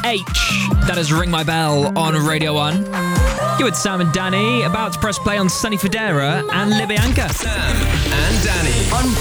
H. That is Ring My Bell on Radio 1. You with Sam and Danny, about to press play on Sunny Federa and Libyanka. Sam and Danny on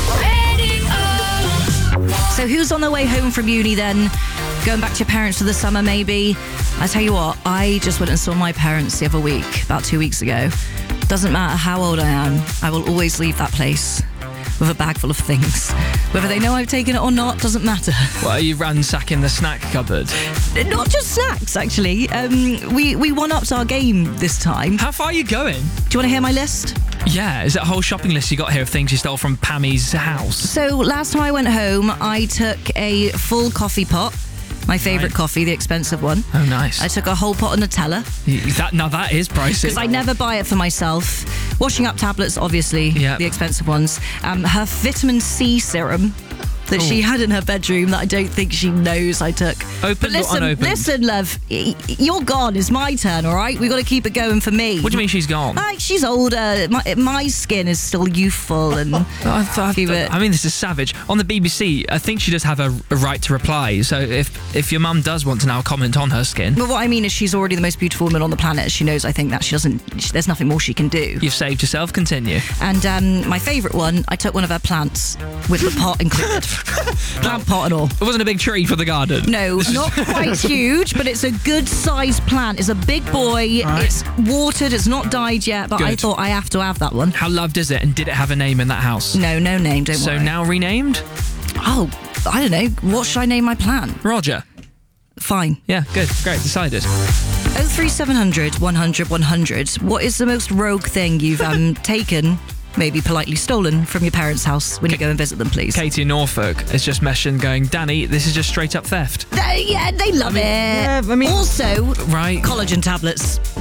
Radio. So who's on their way home from uni then? Going back to your parents for the summer maybe? I tell you what, I just went and saw my parents the other week, about 2 weeks ago. Doesn't matter how old I am, I will always leave that place with a bag full of things. Whether they know I've taken it or not, doesn't matter. Well, are you ransacking the snack cupboard? Not just snacks, actually. We one-upped our game this time. How far are you going? Do you want to hear my list? Yeah, is it a whole shopping list you got here of things you stole from Pammy's house? So last time I went home, I took a full coffee pot. My favourite coffee, the expensive one. Oh, nice. I took a whole pot of Nutella. Now that is pricey. Because I never buy it for myself. Washing up tablets, obviously, the expensive ones. Her vitamin C serum that she had in her bedroom that I don't think she knows I took. Opened or unopened? Listen, love, you're gone. It's my turn, all right? We've got to keep it going for me. What do you mean she's gone? She's older. My skin is still youthful. And I mean, this is savage. On the BBC, I think she does have a right to reply. So if your mum does want to now comment on her skin... But what I mean is she's already the most beautiful woman on the planet. She knows, I think, that there's nothing more she can do. You've saved yourself. Continue. And my favourite one, I took one of her plants with the pot included. Plant pot and all. It wasn't a big tree for the garden. No, not quite huge, but it's a good sized plant. It's a big boy. Right. It's watered. It's not died yet, but I thought I have to have that one. How loved is it? And did it have a name in that house? No name, don't worry. So now renamed? Oh, I don't know. What should I name my plant? Roger. Fine. Yeah, good. Great. Decided. 03700 100 100. What is the most rogue thing you've taken, maybe politely stolen, from your parents' house when you go and visit them, please? Katie in Norfolk has just mentioned going, Danny, this is just straight up theft. They love it. Yeah, also, right. collagen tablets.